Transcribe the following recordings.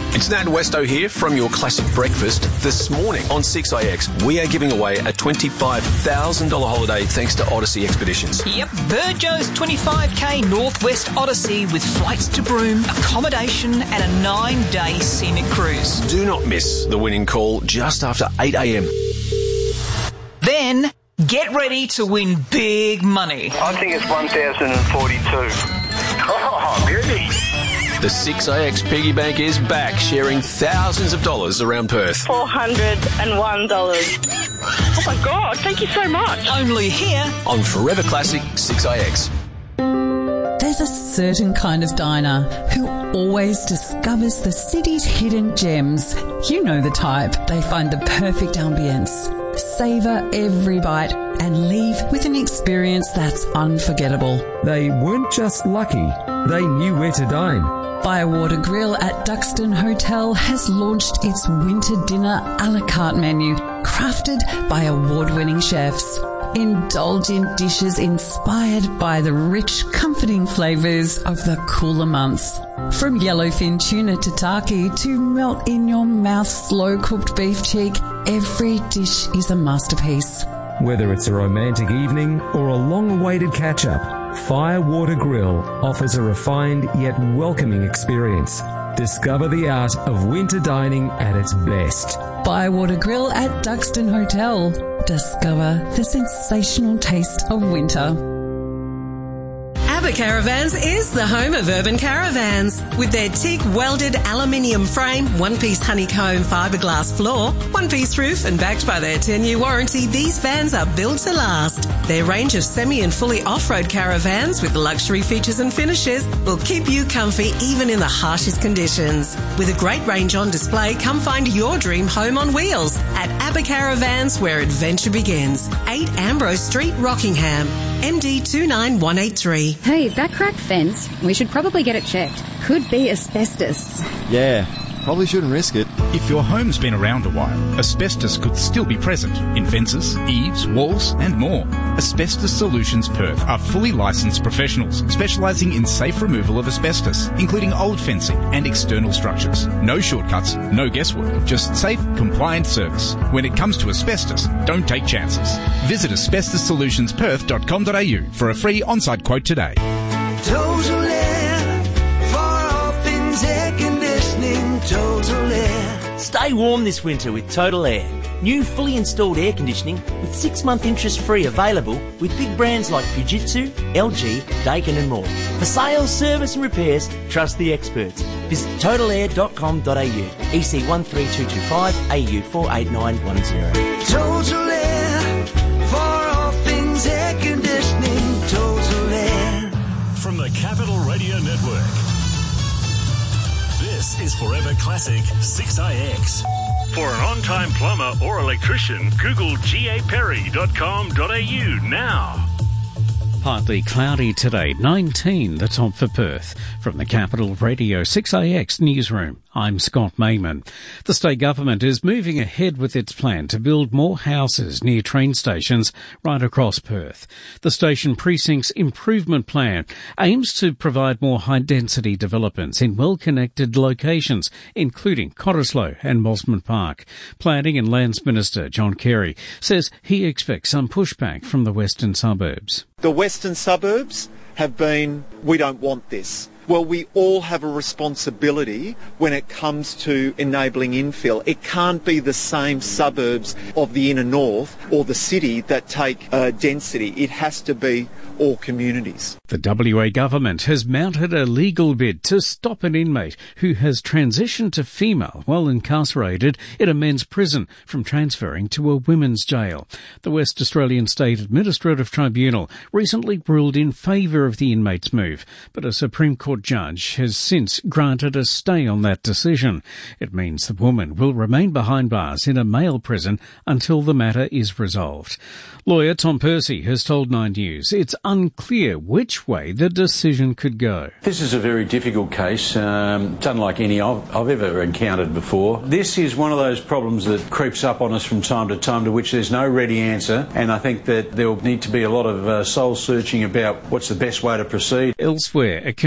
It's Nat Westo here from your classic breakfast. This morning on 6IX, we are giving away a $25,000 holiday thanks to Odyssey Expeditions. Yep, Burjo's 25k Northwest Odyssey with flights to Broome, accommodation and a 9-day scenic cruise. Do not miss the winning call just after 8 a.m. Then, get ready to win big money. I think it's 1,042. Oh, beauty. The 6IX Piggy Bank is back, sharing thousands of dollars around Perth. $401. Oh my God, thank you so much. Only here On Forever Classic 6IX. There's a certain kind of diner who always discovers the city's hidden gems. You know the type. They find the perfect ambience, savour every bite and leave with an experience that's unforgettable. They weren't just lucky, they knew where to dine. Bywater Grill at Duxton Hotel has launched its winter dinner a la carte menu, crafted by award-winning chefs. Indulge in dishes inspired by the rich, comforting flavours of the cooler months. From yellowfin tuna tataki to melt-in-your-mouth slow-cooked beef cheek, every dish is a masterpiece. Whether it's a romantic evening or a long-awaited catch-up, Firewater Grill offers a refined yet welcoming experience. Discover the art of winter dining at its best. Bywater Grill at Duxton Hotel. Discover the sensational taste of winter. ABBA Caravans is the home of urban caravans. With their TIG welded aluminium frame, one-piece honeycomb fiberglass floor, one-piece roof and backed by their 10-year warranty, these vans are built to last. Their range of semi and fully off-road caravans with luxury features and finishes will keep you comfy even in the harshest conditions. With a great range on display, come find your dream home on wheels at ABBA Caravans, where adventure begins. 8 Ambrose Street, Rockingham, MD 29183. Hey, that cracked fence, we should probably get it checked. Could be asbestos. Yeah, probably shouldn't risk it. If your home's been around a while, asbestos could still be present in fences, eaves, walls and more. Asbestos Solutions Perth are fully licensed professionals specialising in safe removal of asbestos, including old fencing and external structures. No shortcuts, no guesswork, just safe, compliant service. When it comes to asbestos, don't take chances. Visit asbestossolutionsperth.com.au for a free on-site quote today. Total Air, for all things air conditioning, Total Air. Stay warm this winter with Total Air. New fully installed air conditioning with 6-month interest-free available with big brands like Fujitsu, LG, Daikin and more. For sales, service and repairs, trust the experts. Visit totalair.com.au, EC 13225, AU 48910. Total Air, for all things air conditioning, Total Air. From the Capital Radio Network, this is Forever Classic 6IX. For an on-time plumber or electrician, Google gaperry.com.au now. Partly cloudy today, 19 the top for Perth. From the Capital Radio 6IX newsroom, I'm Scott Mayman. The state government is moving ahead with its plan to build more houses near train stations right across Perth. The station precinct's improvement plan aims to provide more high-density developments in well-connected locations, including Cottesloe and Mosman Park. Planning and Lands Minister John Kerry says he expects some pushback from the western suburbs. The western suburbs have been, we don't want this. Well, we all have a responsibility when it comes to enabling infill. It can't be the same suburbs of the inner north or the city that take density. It has to be all communities. The WA government has mounted a legal bid to stop an inmate who has transitioned to female while incarcerated in a men's prison from transferring to a women's jail. The West Australian State Administrative Tribunal recently ruled in favour of the inmate's move, but a Supreme Court judge has since granted a stay on that decision. It means the woman will remain behind bars in a male prison until the matter is resolved. Lawyer Tom Percy has told Nine News it's unclear which way the decision could go. This is a very difficult case. It's unlike any I've ever encountered before. This is one of those problems that creeps up on us from time to time, to which there's no ready answer, and I think that there will need to be a lot of soul searching about what's the best way to proceed. Elsewhere, a convicted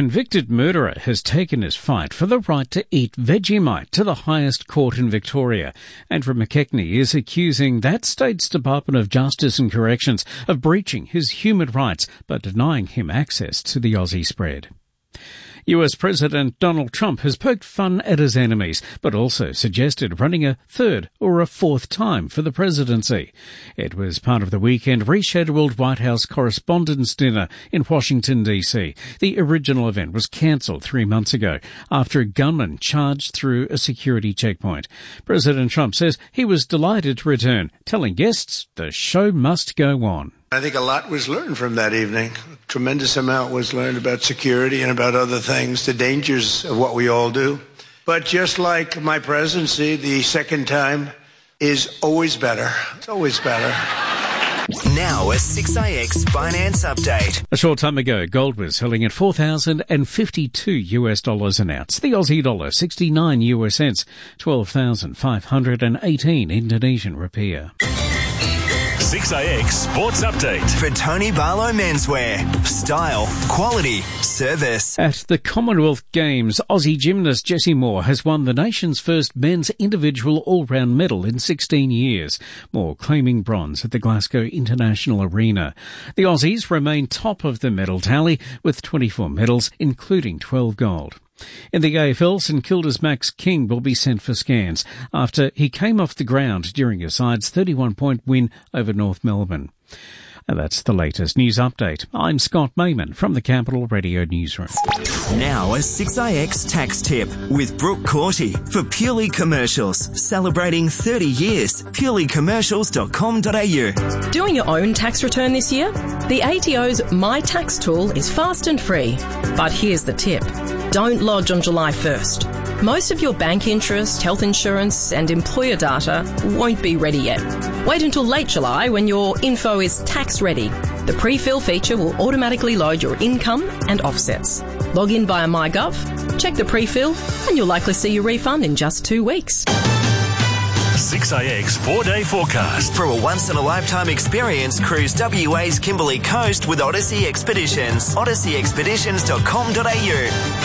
convicted murderer has taken his fight for the right to eat Vegemite to the highest court in Victoria. Andrew McKechnie is accusing that state's Department of Justice and Corrections of breaching his human rights by denying him access to the Aussie spread. US President Donald Trump has poked fun at his enemies, but also suggested running a third or a fourth time for the presidency. It was part of the weekend rescheduled White House Correspondents' Dinner in Washington, D.C. The original event was cancelled 3 months ago after a gunman charged through a security checkpoint. President Trump says he was delighted to return, telling guests the show must go on. I think a lot was learned from that evening. A tremendous amount was learned about security and about other things, the dangers of what we all do. But just like my presidency, the second time is always better. It's always better. Now a 6AX finance update. A short time ago, gold was selling at $4,052 an ounce. The Aussie dollar 69 US cents, 12,518 Indonesian rupiah. 6AX Sports Update. For Tony Barlow Menswear. Style, quality, service. At the Commonwealth Games, Aussie gymnast Jessie Moore has won the nation's first men's individual all-round medal in 16 years. Moore claiming bronze at the Glasgow International Arena. The Aussies remain top of the medal tally with 24 medals, including 12 gold. In the AFL, St Kilda's Max King will be sent for scans after he came off the ground during his side's 31-point win over North Melbourne. And that's the latest news update. I'm Scott Mayman from the Capital Radio Newsroom. Now a 6AX tax tip with Brooke Corty for Purely Commercials. Celebrating 30 years. purelycommercials.com.au. Doing your own tax return this year? The ATO's My Tax tool is fast and free. But here's the tip. Don't lodge on July 1st. Most of your bank interest, health insurance and employer data won't be ready yet. Wait until late July when your info is tax ready. The pre-fill feature will automatically load your income and offsets. Log in via MyGov, check the pre-fill, and you'll likely see your refund in just 2 weeks. 6AX 4-day forecast. For a once-in-a-lifetime experience, cruise WA's Kimberley Coast with Odyssey Expeditions. odysseyexpeditions.com.au.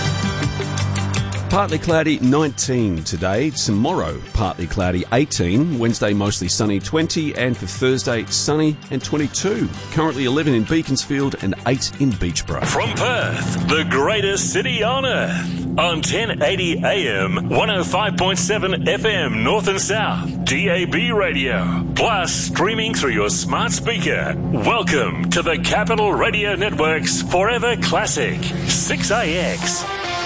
Partly cloudy, 19 today. Tomorrow, partly cloudy, 18. Wednesday, mostly sunny, 20. And for Thursday, sunny and 22. Currently 11 in Beaconsfield and 8 in Beachborough. From Perth, the greatest city on earth. On 1080 AM, 105.7 FM, North and South. DAB radio. Plus, streaming through your smart speaker. Welcome to the Capital Radio Network's Forever Classic, 6AX.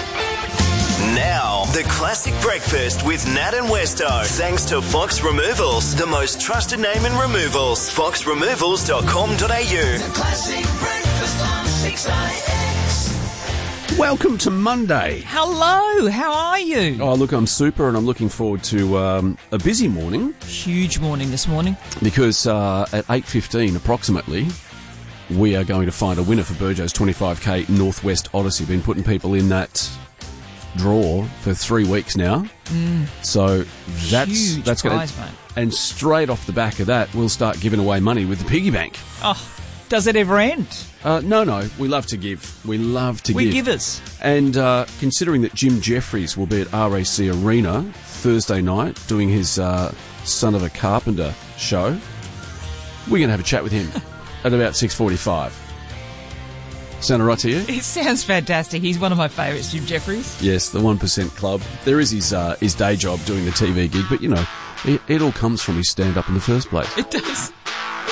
Now, the classic breakfast with Nat and Westo. Thanks to Fox Removals, the most trusted name in removals. foxremovals.com.au. The classic breakfast on 6AX. Welcome to Monday. Hello, how are you? Oh, look, I'm super and I'm looking forward to a busy morning. Huge morning this morning. Because at 8:15 approximately, we are going to find a winner for Burjo's 25k Northwest Odyssey. Been putting people in that draw for 3 weeks now. So that's going to... And straight off the back of that, we'll start giving away money with the piggy bank. Oh, does it ever end? No. We love to give. We love to give. We givers. And considering that Jim Jeffries will be at RAC Arena Thursday night doing his Son of a Carpenter show, we're going to have a chat with him at about 6:45. Sound right to you? It sounds fantastic. He's one of my favourites, Jim Jeffries. Yes, the 1% Club. There is his day job doing the TV gig, but, you know, it all comes from his stand-up in the first place. It does.